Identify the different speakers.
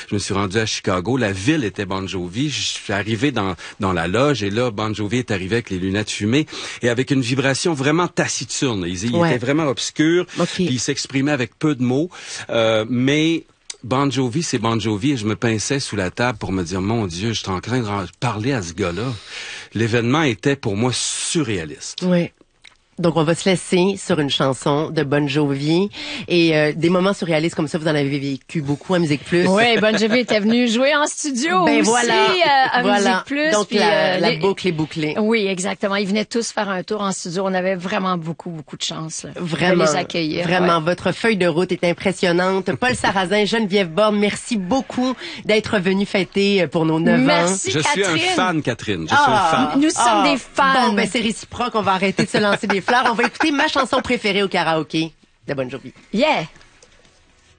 Speaker 1: Je me suis rendu à Chicago. La ville était Bon Jovi. Je suis arrivé dans la loge et là, Bon Jovi est arrivé avec les lunettes fumées et avec une vibration vraiment taciturne. Il était vraiment obscur. Puis il s'exprimait avec peu de mots. Mais Bon Jovi, c'est Bon Jovi et je me pinçais sous la table pour me dire, mon Dieu, je suis en train de parler à ce gars-là. L'événement était pour moi surréaliste.
Speaker 2: Oui. Donc, on va se laisser sur une chanson de Bon Jovi. Et des moments surréalistes comme ça, vous en avez vécu beaucoup à Musique Plus.
Speaker 3: Oui, Bon Jovi était venu jouer en studio aussi à Musique Plus.
Speaker 2: Donc,
Speaker 3: puis,
Speaker 2: la boucle est bouclée.
Speaker 3: Oui, exactement. Ils venaient tous faire un tour en studio. On avait vraiment beaucoup de chance
Speaker 2: vraiment,
Speaker 3: de les accueillir.
Speaker 2: Vraiment, votre feuille de route est impressionnante. Paul Sarrazin, Geneviève Borne, merci beaucoup d'être venu fêter pour nos 9 ans.
Speaker 3: Merci,
Speaker 1: Je suis un fan, Catherine. Je suis un fan.
Speaker 3: Nous sommes des fans.
Speaker 2: Bon, ben c'est réciproque. On va arrêter de se lancer des fleurs. On va écouter ma chanson préférée au karaoké de Bon Jovi.
Speaker 3: Yeah!